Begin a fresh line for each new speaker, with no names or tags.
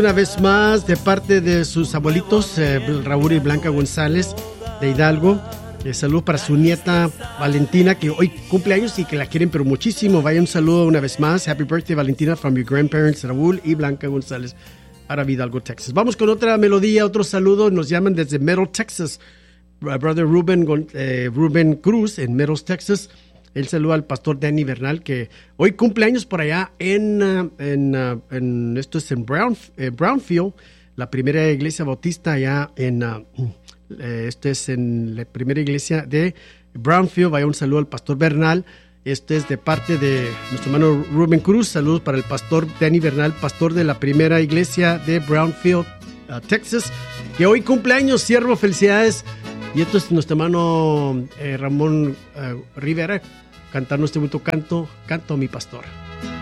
Una vez más, de parte de sus abuelitos, Raúl y Blanca González de Hidalgo. Saludo para su nieta Valentina, que hoy cumple años y que la quieren pero muchísimo. Vaya un saludo una vez más. Happy birthday, Valentina, from your grandparents, Raúl y Blanca González, para Hidalgo, Texas. Vamos con otra melodía, otro saludo. Nos llaman desde Meadow, Texas. Brother Ruben Cruz, en Meadow, Texas. Él saluda al pastor Danny Bernal, que hoy cumple años por allá esto es en Brownfield, la primera iglesia bautista allá esto es en la primera iglesia de Brownfield. Vaya un saludo al pastor Bernal. Este es de parte de nuestro hermano Ruben Cruz. Saludos para el pastor Danny Bernal, pastor de la primera iglesia de Brownfield, Texas, que hoy cumple años. Siervo, felicidades. Y esto es nuestro hermano Ramón Rivera, cantando este bonito canto, Canto a mi pastor.